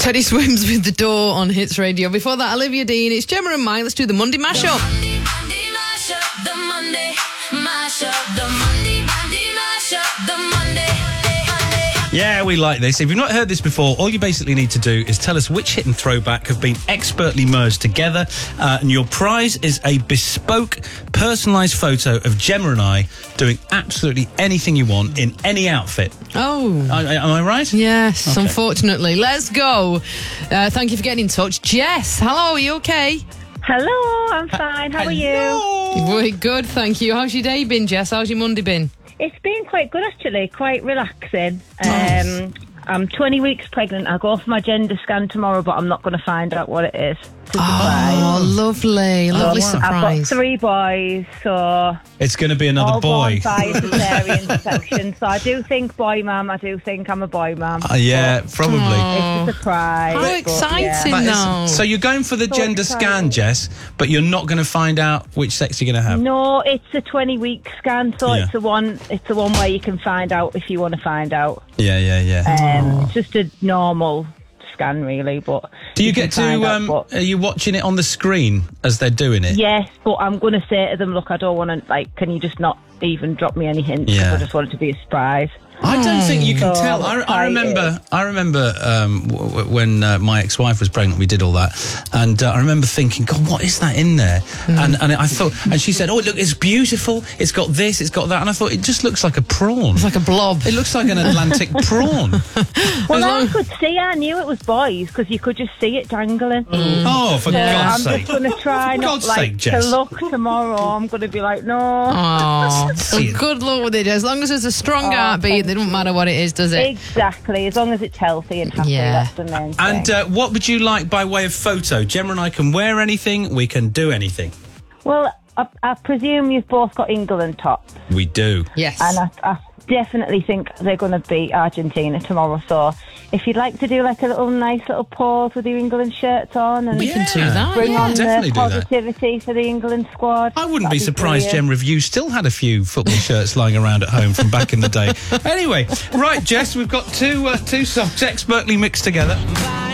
Teddy Swims with The Door on Hits Radio. Before that, Olivia Dean. It's Gemma and Mike. Let's do the Monday mashup. Monday mashup, the Monday mashup, the Monday mashup, the Monday. Yeah, we like this. If you've not heard this before, all you basically need to do is tell us which hit and throwback have been expertly merged together, and your prize is a bespoke, personalised photo of Gemma and I doing absolutely anything you want in any outfit. Oh. Am I right? Yes, Okay. Unfortunately. Let's go. Thank you for getting in touch. Jess, hello, are you okay? Hello, I'm fine. How are you? We're good, thank you. How's your day been, Jess? How's your Monday been? It's been quite good, actually. Quite relaxing. I'm 20 weeks pregnant. I'll go for my gender scan tomorrow, but I'm not going to find out what it is. It's a surprise. Oh, lovely. Lovely I've got surprise. 3 boys, so... It's going to be another all boy. born by a cesarean section. So I do think boy mum. I do think I'm a boy mum. Yeah, probably. It's a surprise. How but, exciting, yeah. though. So you're going for the So gender exciting. scan, Jess, but you're not going to find out which sex you're going to have. No, it's a 20-week scan, so Yeah. it's the one where you can find out if you want to find out. Yeah. It's just a normal scan, really. But Do you can get to? find out what- Are you watching it on the screen as they're doing it? Yes, but I'm going to say to them, look, I don't want to, can you just not even drop me any hints? Because Yeah. I just want it to be a surprise. I don't think you can So tell. I remember. excited. I remember when my ex-wife was pregnant. We did all that, and I remember thinking, "God, what is that in there?" And I thought, and she said, "Oh, look, it's beautiful. It's got this. It's got that." And I thought, it just looks like a prawn. It's like a blob. It looks like an Atlantic prawn. Well, I could see, I knew it was boys because you could just see it dangling. Oh, for I'm God's sake! just going to try For not God's sake, to Jess. look tomorrow. I'm going to be like, no. Oh, See it. good luck with it. As long as there's a strong heartbeat, it doesn't matter what it is, does it? Exactly, as long as it's healthy and happy, Yeah. that's the main thing. And what would you like by way of photo? Gemma and I can wear anything. We can do anything. Well, I presume you've both got England tops, We do. Yes. and I definitely think they're going to beat Argentina tomorrow. So if you'd like to do like a nice little pause with your England shirts on and We can do that. bring on definitely the do that. positivity for the England squad. I wouldn't be that'd surprised, brilliant. Gemma, if you still had a few football shirts lying around at home from back in the day. Anyway, right, Jess, we've got two songs expertly mixed together.